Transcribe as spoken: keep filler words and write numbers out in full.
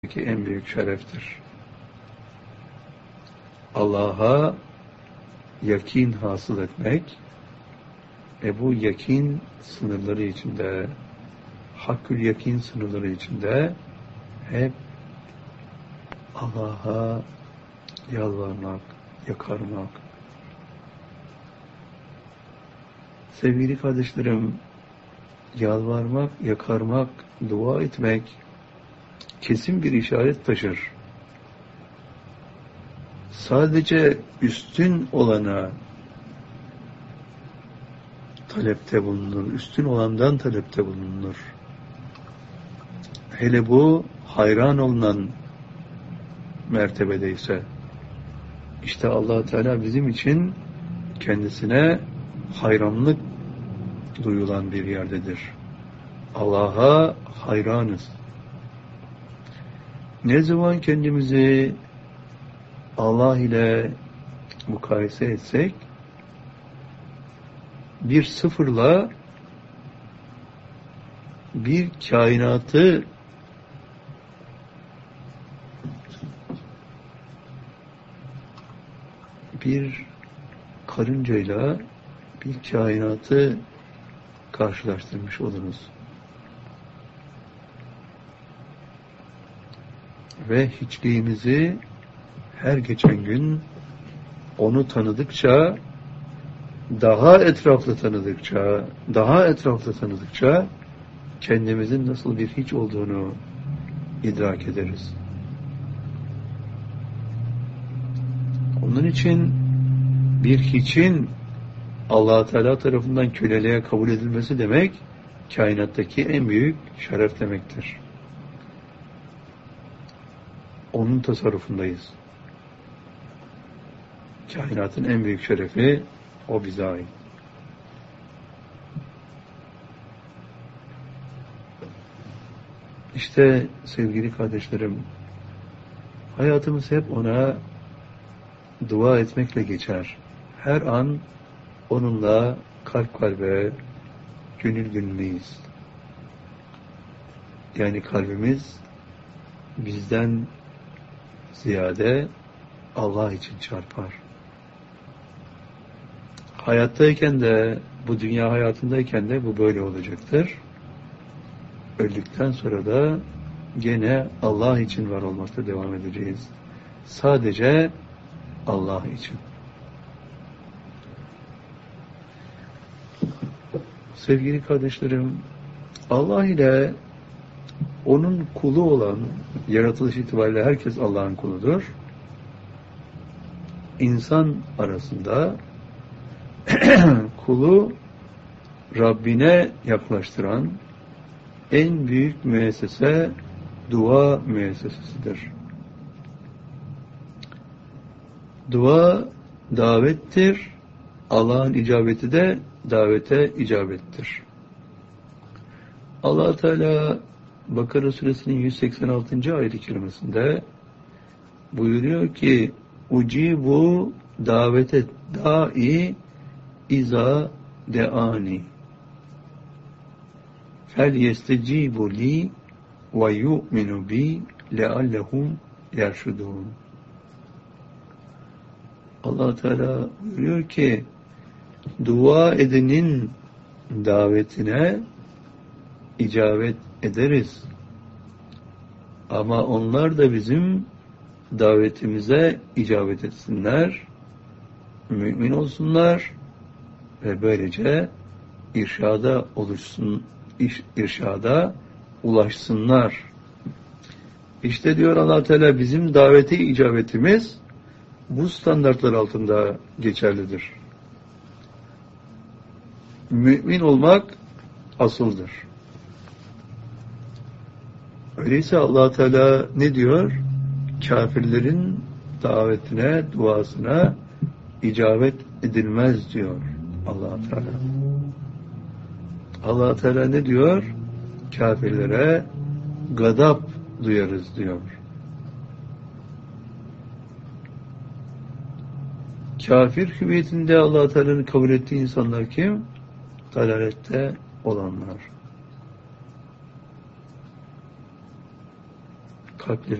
ki en büyük şereftir. Allah'a yakin hasıl etmek ve bu yakin sınırları içinde, hakkül yakin sınırları içinde hep Allah'a yalvarmak, yakarmak. Sevgili kardeşlerim, yalvarmak, yakarmak, dua etmek kesin bir işaret taşır. Sadece üstün olana talepte bulunur, üstün olandan talepte bulunur. Hele bu hayran olunan mertebedeyse, işte Allah Teala bizim için kendisine hayranlık duyulan bir yerdedir. Allah'a hayranız. Ne zaman kendimizi Allah ile mukayese etsek, bir sıfırla bir kainatı bir karıncayla bir kainatı karşılaştırmış oluruz. Ve hiçliğimizi her geçen gün onu tanıdıkça, daha etraflı tanıdıkça, daha etraflı tanıdıkça kendimizin nasıl bir hiç olduğunu idrak ederiz. Onun için bir hiçin Allah Teala tarafından köleliğe kabul edilmesi demek, kainattaki en büyük şeref demektir. Onun tasarrufundayız. Kainatın en büyük şerefi o bize ait. İşte sevgili kardeşlerim, hayatımız hep ona dua etmekle geçer. Her an onunla kalp kalbe, gönül gönüldeyiz. Yani kalbimiz bizden ziyade Allah için çarpar. Hayattayken de, bu dünya hayatındayken de bu böyle olacaktır. Öldükten sonra da gene Allah için var olmakta devam edeceğiz. Sadece Allah için. Sevgili kardeşlerim, Allah ile onun kulu olan, yaratılış itibariyle herkes Allah'ın kuludur. İnsan arasında kulu Rabbine yaklaştıran en büyük müessese dua müessesesidir. Dua davettir. Allah'ın icabeti de davete icabettir. Allah Teala Bakara suresinin yüz seksen altıncı ayet-i kerimesinde buyuruyor ki ucibu davete da'i iza de'ani fel yestecibu li ve yu'minu bi leallehum yerşudun. Allah Teala buyuruyor ki dua edenin davetine icabet ederiz. Ama onlar da bizim davetimize icabet etsinler, mümin olsunlar ve böylece irşada oluşsun, irşada ulaşsınlar. İşte diyor Allah Teala bizim davete icabetimiz bu standartlar altında geçerlidir. Mümin olmak asıldır. Öyleyse Allah Teala ne diyor? Kafirlerin davetine, duasına icabet edilmez diyor Allah Teala. Allah Teala ne diyor? Kafirlere gadap duyarız diyor. Kafir hüviyetinde Allah Teala'nın kabul ettiği insanlar kim? Dalalette olanlar. kalpleri